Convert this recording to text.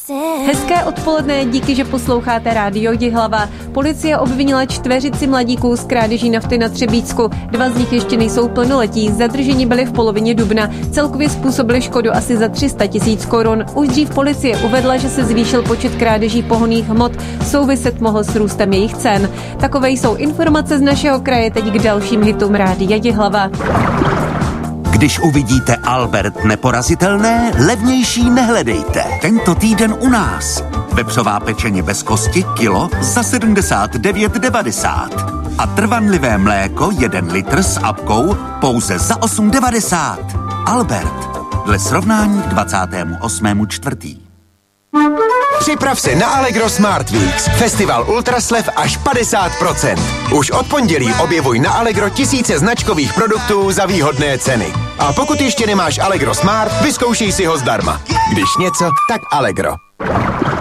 Hezké odpoledne, díky, že posloucháte Rádio Jihlava. Policie obvinila 4 mladíků z krádeží nafty na Třebíčsku. 2 z nich ještě nejsou plnoletí. Zadrženi byli v polovině dubna. Celkově způsobili škodu asi za 300 000 korun. Už dřív policie uvedla, že se zvýšil počet krádeží pohonných hmot. Souviset mohl s růstem jejich cen. Takové jsou informace z našeho kraje, teď k dalším hitům Rádia Jihlava. Když uvidíte Albert neporazitelné, levnější nehledejte. Tento týden u nás. Vepřová pečeně bez kosti kilo za 79,90. A trvanlivé mléko 1 litr s apkou pouze za 8,90. Albert. Dle srovnání k 28.4. Připrav se na Allegro Smart Weeks. Festival ultraslev až 50%. Už od pondělí objevuj na Allegro tisíce značkových produktů za výhodné ceny. A pokud ještě nemáš Allegro Smart, vyzkoušej si ho zdarma. Když něco, tak Allegro.